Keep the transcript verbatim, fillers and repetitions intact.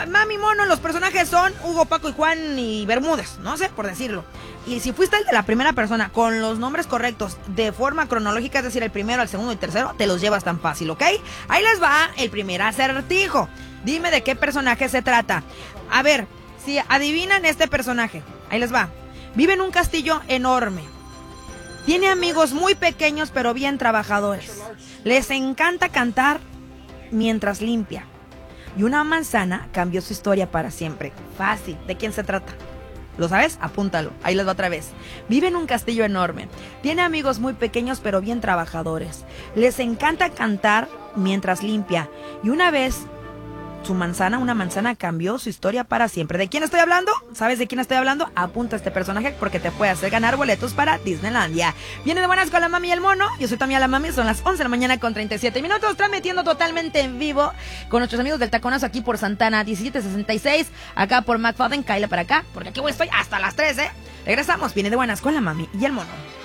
Mami Mono, los personajes son Hugo, Paco y Juan y Bermúdez, no sé, por decirlo. Y si fuiste el de la primera persona con los nombres correctos de forma cronológica, es decir, el primero, el segundo y tercero, te los llevas tan fácil, ¿ok? Ahí les va el primer acertijo. Dime de qué personaje se trata. A ver, si adivinan este personaje, ahí les va. Vive en un castillo enorme. Tiene amigos muy pequeños pero bien trabajadores. Les encanta cantar mientras limpia. Y una manzana cambió su historia para siempre. Fácil. ¿De quién se trata? ¿Lo sabes? Apúntalo. Ahí les va otra vez. Vive en un castillo enorme. Tiene amigos muy pequeños pero bien trabajadores. Les encanta cantar mientras limpia. Y una vez su manzana, una manzana cambió su historia para siempre. ¿De quién estoy hablando? ¿Sabes de quién estoy hablando? Apunta a este personaje porque te puede hacer ganar boletos para Disneylandia. Viene de buenas con la mami y el mono. Yo soy Tamia la mami. Son las once de la mañana con treinta y siete minutos. Transmitiendo totalmente en vivo con nuestros amigos del Taconazo aquí por Santana diecisiete sesenta y seis. Acá por McFadden. Cáela para acá porque aquí voy, estoy hasta las trece. Regresamos. Viene de buenas con la mami y el mono.